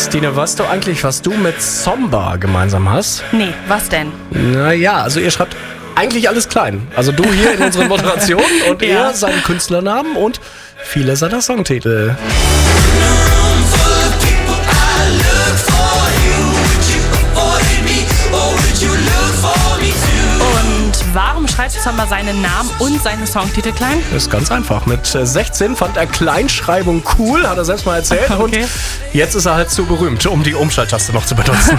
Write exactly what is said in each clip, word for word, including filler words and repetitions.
Stine, weißt du eigentlich, was du mit Zomba gemeinsam hast? Nee, was denn? Naja, also ihr schreibt eigentlich alles klein. Also du hier in unseren Moderationen und Ja. er seinen Künstlernamen und viele seiner Songtitel. Und warum schreibt Zomba seinen Namen und seine Songtitel klein? Das ist ganz einfach. Mit sechzehn fand er Kleinschreibung cool, hat er selbst mal erzählt. Okay. Und jetzt ist er halt zu berühmt, um die Umschalttaste noch zu benutzen.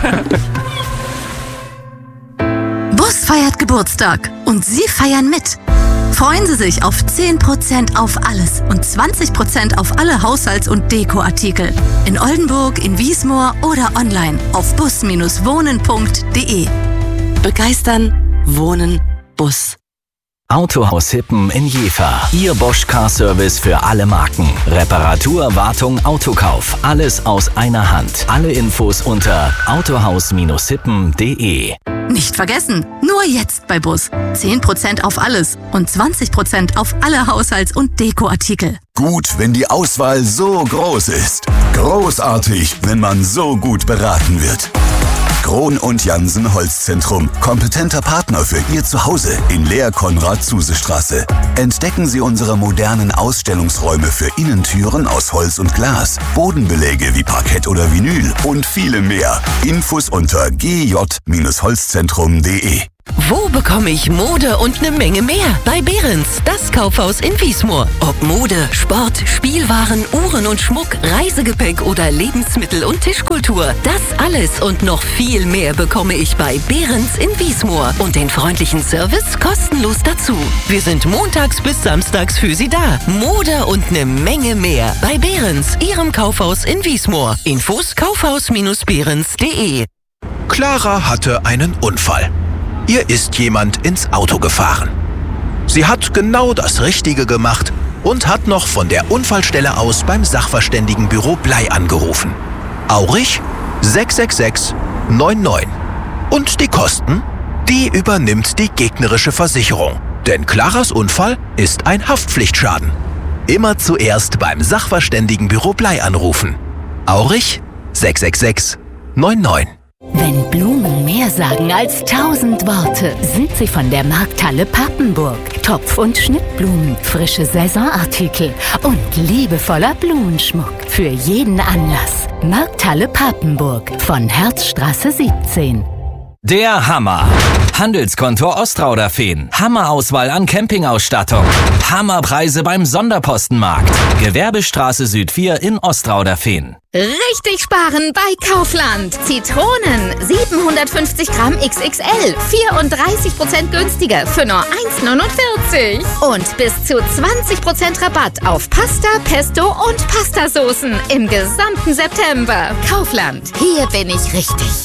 Bus feiert Geburtstag und Sie feiern mit. Freuen Sie sich auf zehn Prozent auf alles und zwanzig Prozent auf alle Haushalts- und Dekoartikel. In Oldenburg, in Wiesmoor oder online auf bus Bindestrich wohnen Punkt de. Begeistern, wohnen, Bus. Autohaus Hippen in Jever. Ihr Bosch Car Service für alle Marken. Reparatur, Wartung, Autokauf. Alles aus einer Hand. Alle Infos unter autohaus Bindestrich hippen Punkt de. Nicht vergessen, nur jetzt bei Bus. zehn Prozent auf alles und zwanzig Prozent auf alle Haushalts- und Dekoartikel. Gut, wenn die Auswahl so groß ist. Großartig, wenn man so gut beraten wird. Krohn und Jansen Holzzentrum. Kompetenter Partner für Ihr Zuhause in Lehr-Konrad-Zuse-Straße. Entdecken Sie unsere modernen Ausstellungsräume für Innentüren aus Holz und Glas, Bodenbeläge wie Parkett oder Vinyl und viele mehr. Infos unter g j Bindestrich holzzentrum Punkt de. Wo bekomme ich Mode und eine Menge mehr? Bei Behrens, das Kaufhaus in Wiesmoor. Ob Mode, Sport, Spielwaren, Uhren und Schmuck, Reisegepäck oder Lebensmittel und Tischkultur. Das alles und noch viel mehr bekomme ich bei Behrens in Wiesmoor. Und den freundlichen Service kostenlos dazu. Wir sind montags bis samstags für Sie da. Mode und eine Menge mehr. Bei Behrens, Ihrem Kaufhaus in Wiesmoor. Infos kaufhaus Bindestrich behrens Punkt de. Clara hatte einen Unfall. Ihr ist jemand ins Auto gefahren. Sie hat genau das Richtige gemacht und hat noch von der Unfallstelle aus beim Sachverständigenbüro Blei angerufen. Aurich sechs sechs sechs neun neun. Und die Kosten? Die übernimmt die gegnerische Versicherung. Denn Claras Unfall ist ein Haftpflichtschaden. Immer zuerst beim Sachverständigenbüro Blei anrufen. Aurich sechs sechs sechs neun neun. Wenn Blumen mehr sagen als tausend Worte, sind sie von der Markthalle Papenburg. Topf- und Schnittblumen, frische Saisonartikel und liebevoller Blumenschmuck für jeden Anlass. Markthalle Papenburg von Herzstraße siebzehn. Der Hammer. Handelskontor Ostrauderfehn. Hammerauswahl an Campingausstattung. Hammerpreise beim Sonderpostenmarkt. Gewerbestraße Süd vier in Ostrauderfehn. Richtig sparen bei Kaufland. Zitronen siebenhundertfünfzig Gramm X X L, vierunddreißig Prozent günstiger für nur eins neunundvierzig. Und bis zu zwanzig Prozent Rabatt auf Pasta, Pesto und Pastasoßen im gesamten September. Kaufland, hier bin ich richtig.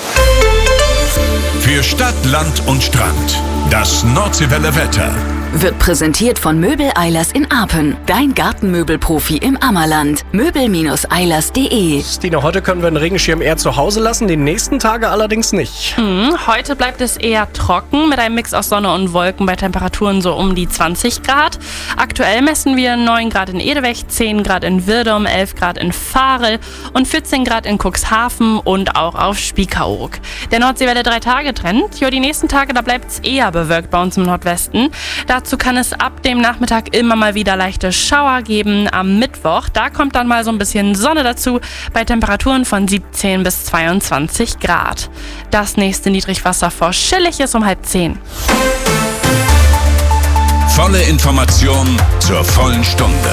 Für Stadt, Land und Strand. Das Nordseewelle Wetter. Wird präsentiert von Möbel Eilers in Apen. Dein Gartenmöbelprofi im Ammerland. möbel Bindestrich eilers Punkt de. Stine, heute können wir den Regenschirm eher zu Hause lassen, die nächsten Tage allerdings nicht. Hm, heute bleibt es eher trocken mit einem Mix aus Sonne und Wolken bei Temperaturen so um die zwanzig Grad. Aktuell messen wir neun Grad in Edewech, zehn Grad in Wirdum, elf Grad in Varel und vierzehn Grad in Cuxhaven und auch auf Spiekeroog. Der Nordseewelle drei Tage Trend. Ja, die nächsten Tage, da bleibt es eher bewölkt bei uns im Nordwesten. Dazu kann es ab dem Nachmittag immer mal wieder leichte Schauer geben. Am Mittwoch, da kommt dann mal so ein bisschen Sonne dazu bei Temperaturen von siebzehn bis zweiundzwanzig Grad. Das nächste Niedrigwasser vor Schillig ist um halb zehn. Volle Information zur vollen Stunde.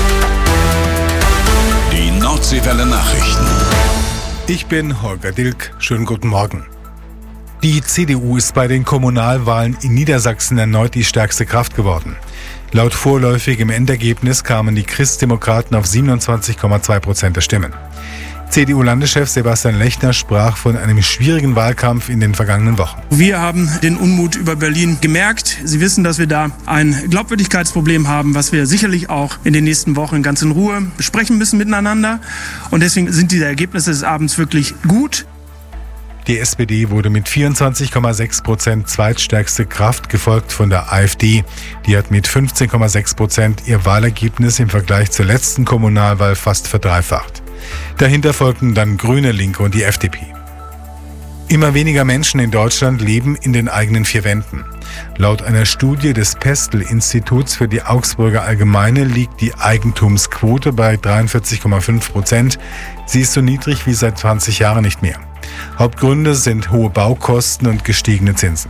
Die Nordseewelle Nachrichten. Ich bin Holger Dilk. Schönen guten Morgen. Die C D U ist bei den Kommunalwahlen in Niedersachsen erneut die stärkste Kraft geworden. Laut vorläufigem Endergebnis kamen die Christdemokraten auf siebenundzwanzig Komma zwei Prozent der Stimmen. C D U-Landeschef Sebastian Lechner sprach von einem schwierigen Wahlkampf in den vergangenen Wochen. Wir haben den Unmut über Berlin gemerkt. Sie wissen, dass wir da ein Glaubwürdigkeitsproblem haben, was wir sicherlich auch in den nächsten Wochen ganz in Ruhe besprechen müssen miteinander. Und deswegen sind diese Ergebnisse des Abends wirklich gut. Die S P D wurde mit vierundzwanzig Komma sechs Prozent zweitstärkste Kraft, gefolgt von der A f D. Die hat mit fünfzehn Komma sechs Prozent ihr Wahlergebnis im Vergleich zur letzten Kommunalwahl fast verdreifacht. Dahinter folgten dann Grüne, Linke und die F D P. Immer weniger Menschen in Deutschland leben in den eigenen vier Wänden. Laut einer Studie des Pestel-Instituts für die Augsburger Allgemeine liegt die Eigentumsquote bei dreiundvierzig Komma fünf Prozent. Sie ist so niedrig wie seit zwanzig Jahren nicht mehr. Hauptgründe sind hohe Baukosten und gestiegene Zinsen.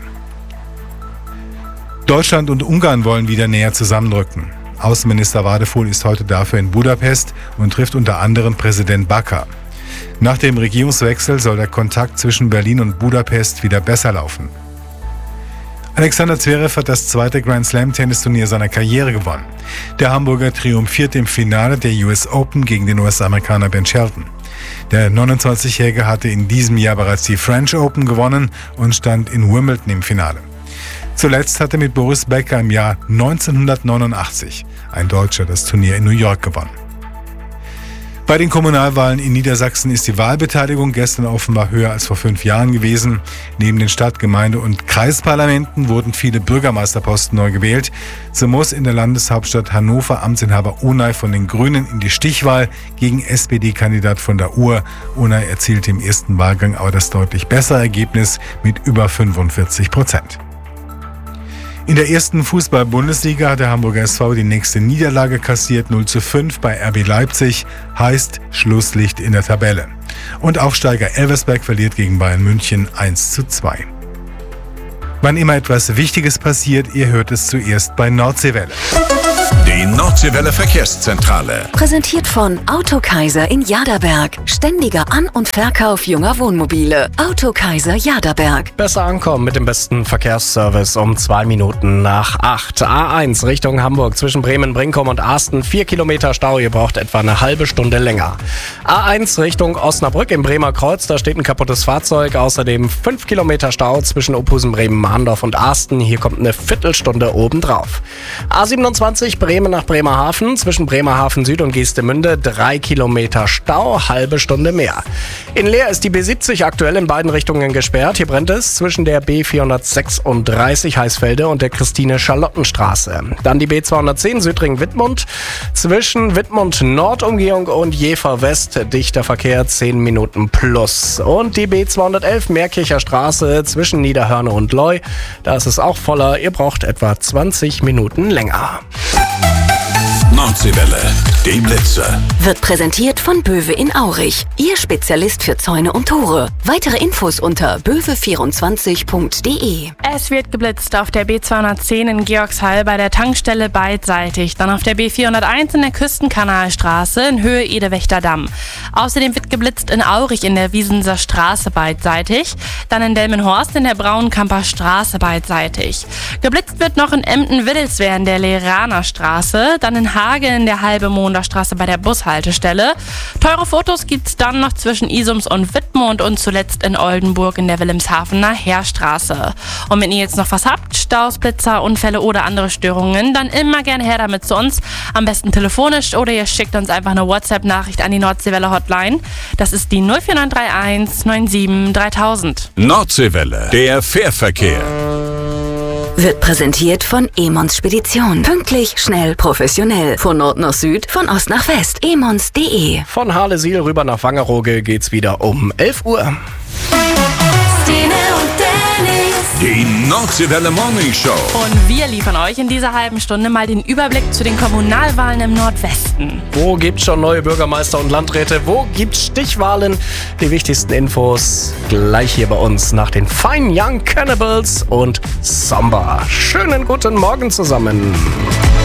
Deutschland und Ungarn wollen wieder näher zusammenrücken. Außenminister Wadefuhl ist heute dafür in Budapest und trifft unter anderem Präsident Bakar. Nach dem Regierungswechsel soll der Kontakt zwischen Berlin und Budapest wieder besser laufen. Alexander Zverev hat das zweite Grand-Slam-Tennisturnier seiner Karriere gewonnen. Der Hamburger triumphiert im Finale der U S Open gegen den U S-Amerikaner Ben Shelton. Der neunundzwanzigjährige hatte in diesem Jahr bereits die French Open gewonnen und stand in Wimbledon im Finale. Zuletzt hatte mit Boris Becker im Jahr neunzehnhundertneunundachtzig ein Deutscher das Turnier in New York gewonnen. Bei den Kommunalwahlen in Niedersachsen ist die Wahlbeteiligung gestern offenbar höher als vor fünf Jahren gewesen. Neben den Stadt-, Gemeinde- und Kreisparlamenten wurden viele Bürgermeisterposten neu gewählt. So muss in der Landeshauptstadt Hannover Amtsinhaber Onay von den Grünen in die Stichwahl gegen S P D-Kandidat von der Uhr. Onay erzielte im ersten Wahlgang aber das deutlich bessere Ergebnis mit über fünfundvierzig Prozent. In der ersten Fußball-Bundesliga hat der Hamburger S V die nächste Niederlage kassiert, null zu fünf bei R B Leipzig, heißt Schlusslicht in der Tabelle. Und Aufsteiger Elversberg verliert gegen Bayern München eins zu zwei. Wann immer etwas Wichtiges passiert, ihr hört es zuerst bei Nordseewelle. Die Nordseewelle Verkehrszentrale. Präsentiert von Autokaiser in Jaderberg. Ständiger An- und Verkauf junger Wohnmobile. Autokaiser Jaderberg. Besser ankommen mit dem besten Verkehrsservice um zwei Minuten nach acht. A eins Richtung Hamburg zwischen Bremen, Brinkum und Arsten. Vier Kilometer Stau, ihr braucht etwa eine halbe Stunde länger. A eins Richtung Osnabrück im Bremer Kreuz, da steht ein kaputtes Fahrzeug. Außerdem fünf Kilometer Stau zwischen Ophusen, Bremen, Mahndorf und Arsten. Hier kommt eine Viertelstunde obendrauf. A siebenundzwanzig Bremen nach Bremerhaven, zwischen Bremerhaven Süd und Geestemünde drei Kilometer Stau, halbe Stunde mehr. In Leer ist die B siebzig aktuell in beiden Richtungen gesperrt. Hier brennt es zwischen der B vierhundertsechsunddreißig Heißfelde und der Christine-Charlotten-Straße. Dann die B zweihundertzehn Südring-Wittmund, zwischen Wittmund-Nordumgehung und Jever West, dichter Verkehr zehn Minuten plus. Und die B zweihundertelf Meerkircher Straße zwischen Niederhörne und Leu, da ist es auch voller, ihr braucht etwa zwanzig Minuten länger. Nordseewelle, die Blitzer. Wird präsentiert von Böwe in Aurich. Ihr Spezialist für Zäune und Tore. Weitere Infos unter böwe vierundzwanzig punkt de. Es wird geblitzt auf der B zweihundertzehn in Georgshall bei der Tankstelle beidseitig. Dann auf der B vierhunderteins in der Küstenkanalstraße in Höhe Edewächter Damm. Außerdem wird geblitzt in Aurich in der Wiesenser Straße beidseitig. Dann in Delmenhorst in der Braunkamper Straße beidseitig. Geblitzt wird noch in Emden-Wittelswehr in der Leraner Straße. Dann in Hage in der Halbe-Monder Straße bei der Bushaltestelle. Teure Fotos gibt's dann noch zwischen Isums und Wittmund und zuletzt in Oldenburg in der Wilhelmshavener Heerstraße. Und wenn ihr jetzt noch was habt, Staus, Blitzer, Unfälle oder andere Störungen, dann immer gerne her damit zu uns. Am besten telefonisch oder ihr schickt uns einfach eine WhatsApp-Nachricht an die Nordseewelle Hotline. Das ist die null vier neun drei eins neun sieben dreitausend. Nordseewelle, der Fährverkehr. Wird präsentiert von Emons Spedition. Pünktlich, schnell, professionell. Von Nord nach Süd, von Ost nach West. emons punkt de. Von Harlesiel rüber nach Wangerooge geht's wieder um elf Uhr. Stine und Dennis. Die Nordseewelle Morning Show. Und wir liefern euch in dieser halben Stunde mal den Überblick zu den Kommunalwahlen im Nordwesten. Wo gibt's schon neue Bürgermeister und Landräte? Wo gibt's Stichwahlen? Die wichtigsten Infos gleich hier bei uns nach den Fine Young Cannibals und Samba. Schönen guten Morgen zusammen.